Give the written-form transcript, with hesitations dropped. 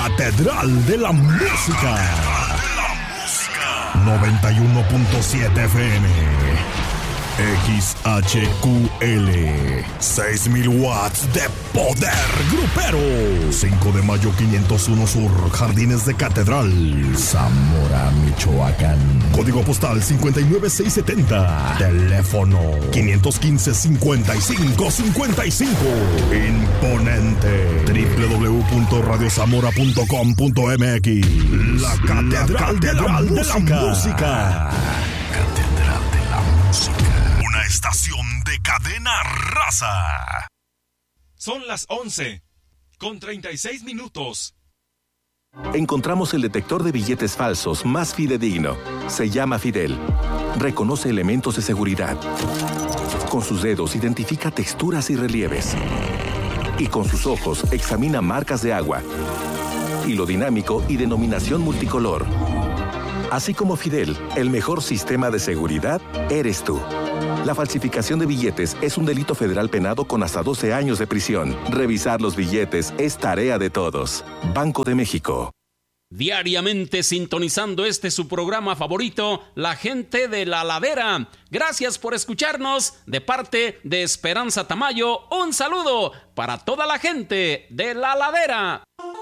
Catedral de la Música. 91.7 FM. XHQL. 6,000 watts de poder grupero. 5 de mayo 501 Sur, Jardines de Catedral, Zamora, Michoacán. Código postal 59670. Teléfono 515-5555. Imponente. www.radiozamora.com.mx. La Catedral de la Música. Catedral de la Música. Una estación de cadena raza. Son las 11:36. Encontramos el detector de billetes falsos más fidedigno. Se llama Fidel. Reconoce elementos de seguridad. Con sus dedos identifica texturas y relieves. Y con sus ojos examina marcas de agua. Hilo dinámico y denominación multicolor. Así como Fidel, el mejor sistema de seguridad eres tú. La falsificación de billetes es un delito federal penado con hasta 12 años de prisión. Revisar los billetes es tarea de todos. Banco de México. Diariamente sintonizando su programa favorito, La Gente de la Ladera. Gracias por escucharnos. De parte de Esperanza Tamayo, un saludo para toda la gente de la Ladera.